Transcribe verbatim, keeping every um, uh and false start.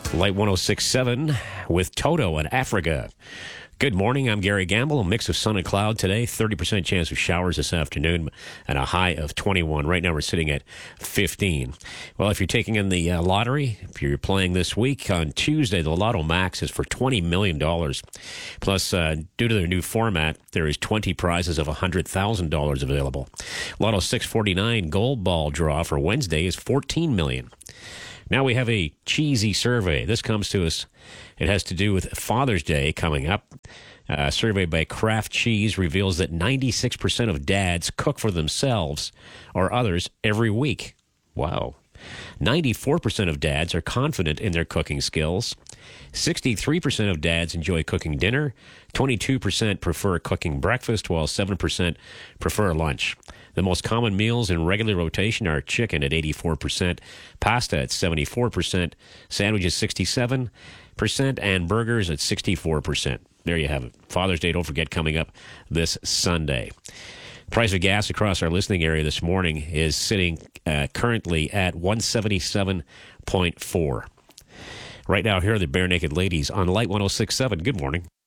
Light one oh six point seven with Toto and Africa. Good morning. I'm Gary Gamble. A mix of sun and cloud today. thirty percent chance of showers this afternoon and a high of twenty-one. Right now we're sitting at fifteen. Well, if you're taking in the uh, lottery, if you're playing this week, on Tuesday, the Lotto Max is for twenty million dollars. Plus, uh, due to their new format, there is twenty prizes of one hundred thousand dollars available. Lotto six forty-nine Gold Ball draw for Wednesday is fourteen million dollars. Now we have a cheesy survey. This comes to us. It has to do with Father's Day coming up. A survey by Kraft Cheese reveals that ninety-six percent of dads cook for themselves or others every week. Wow. ninety-four percent of dads are confident in their cooking skills. sixty-three percent of dads enjoy cooking dinner. twenty-two percent prefer cooking breakfast, while seven percent prefer lunch. The most common meals in regular rotation are chicken at eighty-four percent, pasta at seventy-four percent, sandwiches sixty-seven percent, and burgers at sixty-four percent. There you have it. Father's Day, don't forget, coming up this Sunday. Price of gas across our listening area this morning is sitting uh, currently at one seventy-seven point four. Right now, here are the Bare Naked Ladies on Light one oh six point seven. Good morning.